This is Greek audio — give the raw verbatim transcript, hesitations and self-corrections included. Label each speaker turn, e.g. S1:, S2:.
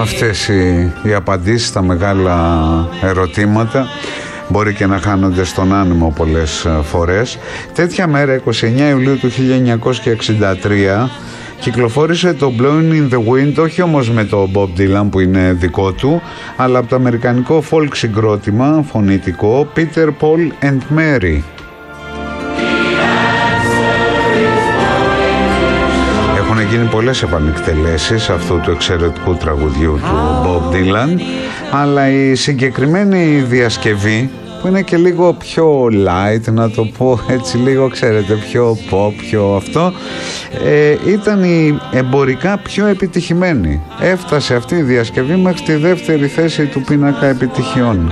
S1: αυτές οι, οι απαντήσεις στα μεγάλα ερωτήματα. Μπορεί και να χάνονται στον άνεμο πολλές φορές. Τέτοια μέρα, εικοστή ενάτη Ιουλίου του χίλια εννιακόσια εξήντα τρία, κυκλοφόρησε το Blowing in the Wind, όχι όμως με το Bob Dylan που είναι δικό του, αλλά από το αμερικανικό folk συγκρότημα φωνητικό Peter, Paul and Mary. Έχουν γίνει πολλές επανεκτελέσεις αυτού του εξαιρετικού τραγουδιού του Bob Dylan, αλλά η συγκεκριμένη διασκευή, που είναι και λίγο πιο light, να το πω έτσι, λίγο ξέρετε, πιο pop, πιο αυτό, ε, ήταν η εμπορικά πιο επιτυχημένη. Έφτασε αυτή η διασκευή μέχρι τη δεύτερη θέση του πίνακα επιτυχιών.